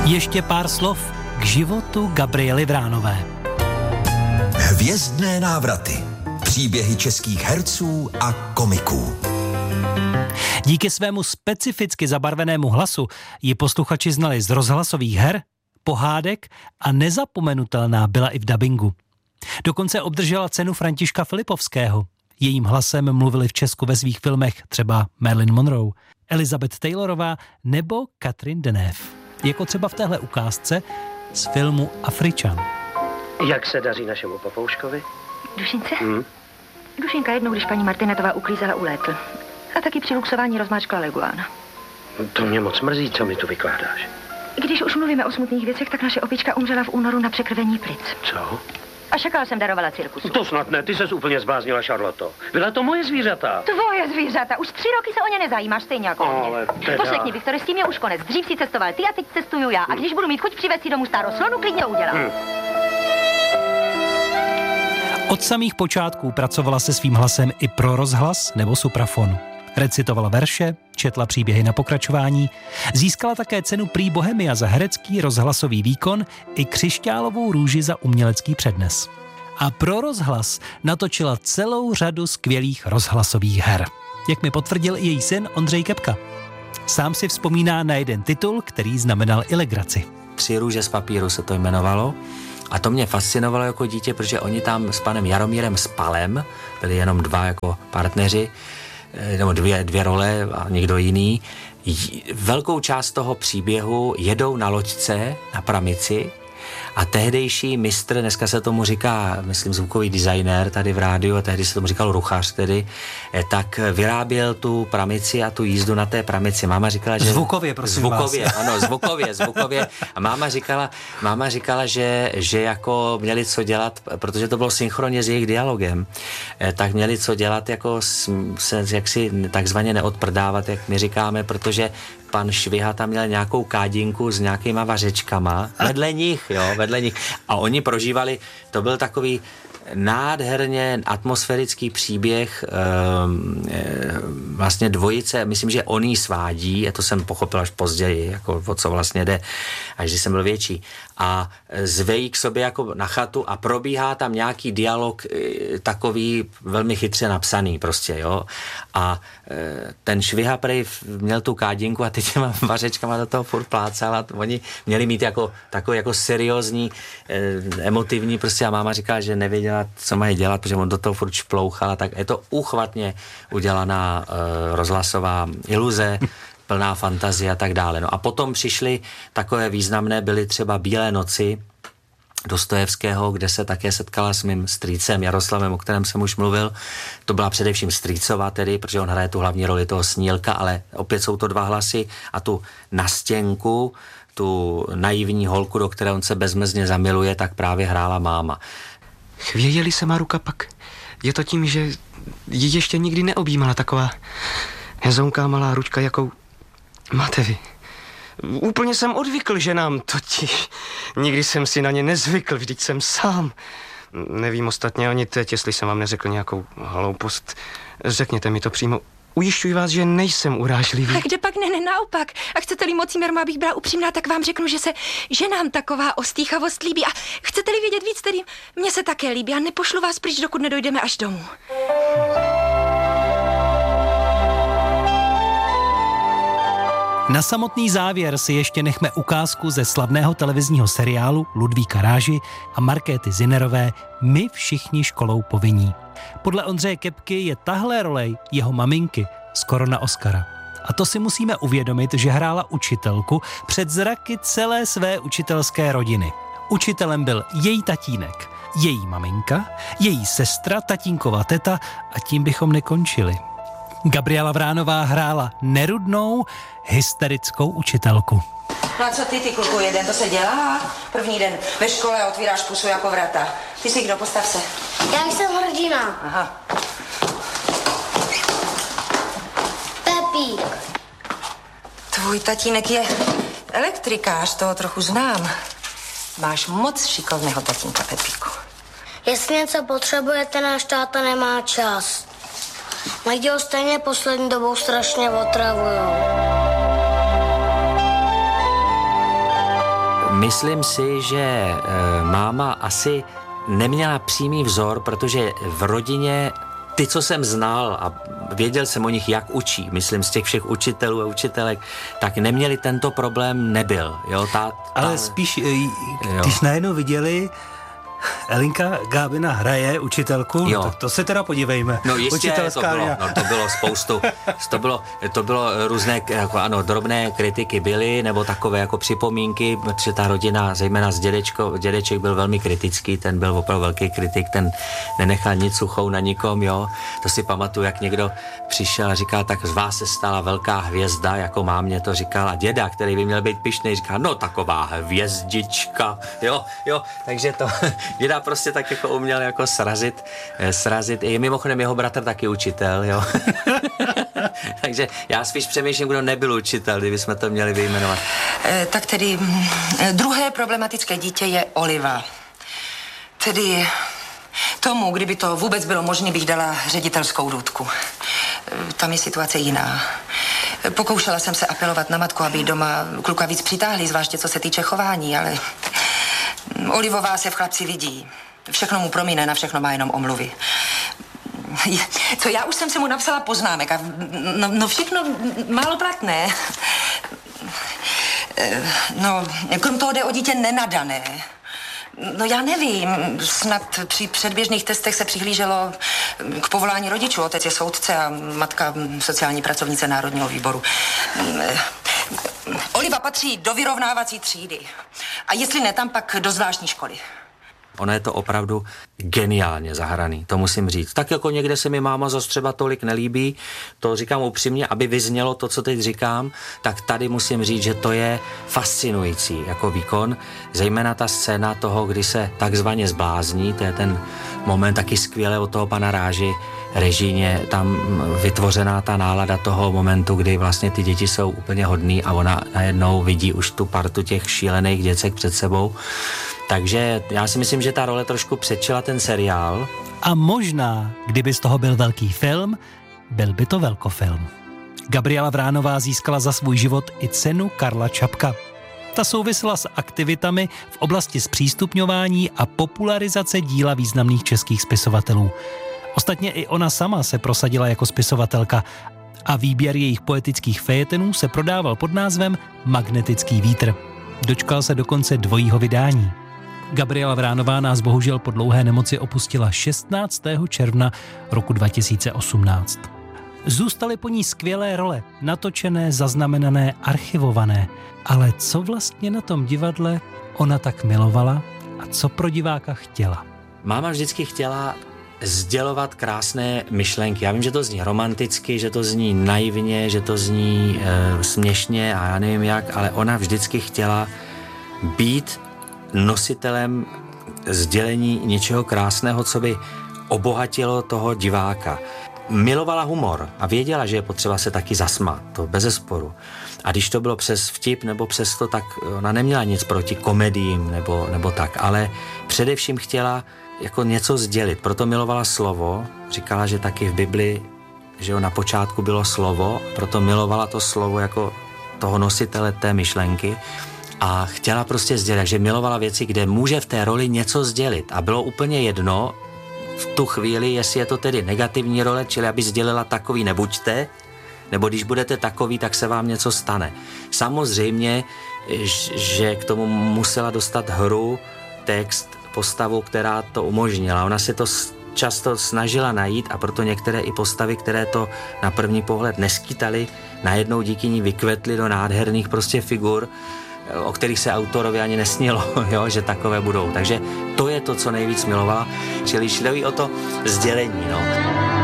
Ještě pár slov k životu Gabriely Vránové. Hvězdné návraty. Příběhy českých herců a komiků. Díky svému specificky zabarvenému hlasu ji posluchači znali z rozhlasových her, pohádek a nezapomenutelná byla i v dabingu. Dokonce obdržela cenu Františka Filipovského. Jejím hlasem mluvili v Česku ve svých filmech třeba Marilyn Monroe, Elizabeth Taylorová nebo Catherine Deneuve. Jako třeba v téhle ukázce z filmu Afričan. Jak se daří našemu papouškovi? Dušince? Dušinka jednou, když paní Martinetová uklízela, ulétl. A taky při luxování rozmáčkla leguána. To mě moc mrzí, co mi tu vykládáš. Když už mluvíme o smutných věcech, tak naše opička umřela v únoru na překrvení plic. Co? A šakal jsem darovala cirkusu. To snad ne, ty ses úplně zbláznila, Charloto. Byla to moje zvířata. Tvoje zvířata, už 3 roky se o ně nezajímáš, stejně jako o mě. Ale teda... Poslechni, Viktore, s tím je už konec. Dřív si cestoval ty a teď cestuju já. A když budu mít chuť přivést si domů starou slonu, klidně to udělám. Od samých počátků pracovala se svým hlasem i pro rozhlas nebo suprafon. Recitovala verše, četla příběhy na pokračování, získala také cenu Prix Bohemia za herecký rozhlasový výkon i křišťálovou růži za umělecký přednes. A pro rozhlas natočila celou řadu skvělých rozhlasových her. Jak mi potvrdil i její syn Ondřej Kepka. Sám si vzpomíná na jeden titul, který znamenal i legraci. 3 růže z papíru se to jmenovalo. A to mě fascinovalo jako dítě, protože oni tam s panem Jaromírem Spalem, byli jenom 2 jako partneři, nebo dvě role a někdo jiný. Velkou část toho příběhu jedou na loďce na pramici a tehdejší mistr, dneska se tomu říká, myslím, zvukový designér tady v rádiu, a tehdy se tomu říkal ruchař tedy, tak vyráběl tu pramici a tu jízdu na té pramici. Máma říkala, že... Zvukově, prosím zvukově, vás. Ano, zvukově. A máma říkala, že jako měli co dělat, protože to bylo synchronně s jejich dialogem, tak měli co dělat, jako se jaksi takzvaně neodprdávat, jak my říkáme, protože pan Šviha tam měl nějakou kádinku s nějakýma vařečkama. Vedle nich. A oni prožívali, to byl takový nádherně atmosférický příběh, vlastně dvojice, myslím, že on jí svádí, a to jsem pochopil až později, jako o co vlastně jde, až když jsem byl větší. A zve jí k sobě jako na chatu a probíhá tam nějaký dialog takový velmi chytře napsaný prostě, jo. A ten Šviha prej měl tu kádinku a teď těma vařečkama do toho furt plácal a oni měli mít jako takový jako seriózní, emotivní prostě a máma říkala, že nevěděla, co mají dělat, protože on do toho furt šplouchal a tak. Je to úchvatně udělaná rozhlasová iluze, plná fantazie a tak dále. No a potom přišly takové významné, byly třeba Bílé noci Dostojevského, kde se také setkala s mým strýcem Jaroslavem, o kterém jsem už mluvil. To byla především strýcova tedy, protože on hraje tu hlavní roli toho Snílka, ale opět jsou to 2 hlasy a tu Nastěnku, tu naivní holku, do které on se bezmezně zamiluje, tak právě hrála máma. Chvěje-li se má ruka pak? Je to tím, že ji ještě nikdy neobjímala taková hezonká malá ručka, jakou máte vy. Úplně jsem odvykl ženám, totiž nikdy jsem si na ně nezvykl, vždyť jsem sám. Nevím ostatně ani teď, jestli jsem vám neřekl nějakou hloupost. Řekněte mi to přímo. Ujišťuji vás, že nejsem urážlivý. A kde pak ne, naopak. A chcete-li mocí merma, abych byla upřímná, tak vám řeknu, že se ženám taková ostýchavost líbí. A chcete-li vědět víc, tedy mně se také líbí. A nepošlu vás pryč, dokud nedojdeme až domů. Na samotný závěr si ještě nechme ukázku ze slavného televizního seriálu Ludvíka Ráži a Markéty Zinnerové My všichni školou povinní. Podle Ondřeje Kepky je tahle role jeho maminky skoro na Oscara. A to si musíme uvědomit, že hrála učitelku před zraky celé své učitelské rodiny. Učitelem byl její tatínek, její maminka, její sestra, tatínkova teta a tím bychom nekončili. Gabriela Vránová hrála nerudnou, hysterickou učitelku. No a co ty kluku, jeden to se dělá? První den ve škole otvíráš pusu jako vrata. Ty si kdo, postav se. Já jsem hrdina. Aha. Pepík. Tvůj tatínek je elektrikář, toho trochu znám. Máš moc šikovného tatínka, Pepíku. Jestli něco potřebujete, náš táta nemá čas. Lidi ho stejně poslední dobou strašně otravujou. Myslím si, že máma asi neměla přímý vzor, protože v rodině ty, co jsem znal a věděl jsem o nich, jak učí, myslím z těch všech učitelů a učitelek, tak neměli tento problém, nebyl. Jo, ale spíš, když najednou viděli, Elinka Gábina hraje učitelku, jo. Tak to se teda podívejme. No jistě, to bylo spoustu, to bylo různé, jako ano, drobné kritiky byly, nebo takové jako připomínky, protože ta rodina, zejména dědeček byl velmi kritický, ten byl opravdu velký kritik, ten nenechal nic suchou na nikom, jo. To si pamatuju, jak někdo přišel a říkal, tak z vás se stala velká hvězda, jako mámě to říkal, a děda, který by měl být pyšnej, říkal, no taková hvězdička, jo, takže to děda prostě tak jako uměl jako srazit. I mimochodem jeho bratr taky učitel, jo. Takže já spíš přemýšlím, kdo nebyl učitel, kdybychom to měli vyjmenovat. Tak tedy druhé problematické dítě je Oliva. Tedy tomu, kdyby to vůbec bylo možné, bych dala ředitelskou důtku. Tam je situace jiná. Pokoušela jsem se apelovat na matku, aby doma kluka víc přitáhli, zvláště co se týče chování, ale Olivová se v chlapci vidí. Všechno mu promíne, na všechno má jenom omluvy. Co já už jsem si mu napsala poznámek a no všechno málo platné. No, krom toho jde o dítě nenadané. No já nevím, snad při předběžných testech se přihlíželo k povolání rodičů. Otec je soudce a matka sociální pracovnice Národního výboru. Oliva patří do vyrovnávací třídy. A jestli ne tam, pak do zvláštní školy. Ono je to opravdu geniálně zahraný, to musím říct. Tak jako někde se mi máma zas třeba tolik nelíbí, to říkám upřímně, aby vyznělo to, co teď říkám, tak tady musím říct, že to je fascinující jako výkon, zejména ta scéna toho, kdy se takzvaně zblázní, to je ten moment taky skvěle od toho pana Ráži, režijně tam vytvořená ta nálada toho momentu, kdy vlastně ty děti jsou úplně hodný a ona najednou vidí už tu partu těch šílených děcek před sebou. Takže já si myslím, že ta role trošku předčila ten seriál. A možná, kdyby z toho byl velký film, byl by to velkofilm. Gabriela Vránová získala za svůj život i cenu Karla Čapka. Ta souvisela s aktivitami v oblasti zpřístupňování a popularizace díla významných českých spisovatelů. Ostatně i ona sama se prosadila jako spisovatelka a výběr jejich poetických fejetenů se prodával pod názvem Magnetický vítr. Dočkal se dokonce dvojího vydání. Gabriela Vránová nás bohužel po dlouhé nemoci opustila 16. června roku 2018. Zůstaly po ní skvělé role, natočené, zaznamenané, archivované. Ale co vlastně na tom divadle ona tak milovala a co pro diváka chtěla? Máma vždycky chtěla sdělovat krásné myšlenky. Já vím, že to zní romanticky, že to zní naivně, že to zní směšně a já nevím jak, ale ona vždycky chtěla být nositelem sdělení něčeho krásného, co by obohatilo toho diváka. Milovala humor a věděla, že je potřeba se taky zasmát, to bezesporu. A když to bylo přes vtip nebo přes to, tak ona neměla nic proti komediím nebo tak, ale především chtěla jako něco sdělit, proto milovala slovo, říkala, že taky v Bibli, že na počátku bylo slovo, proto milovala to slovo jako toho nositele té myšlenky a chtěla prostě sdělit, že milovala věci, kde může v té roli něco sdělit a bylo úplně jedno v tu chvíli, jestli je to tedy negativní role, čili aby sdělila takový nebuďte, nebo když budete takový, tak se vám něco stane. Samozřejmě, že k tomu musela dostat hru, text, postavu, která to umožnila. Ona se to často snažila najít a proto některé i postavy, které to na první pohled neskýtaly, najednou díky ní vykvetly do nádherných prostě figur, o kterých se autorovi ani nesnilo, jo, že takové budou. Takže to je to, co nejvíc milovala, čili šlo jí o to sdělení, no.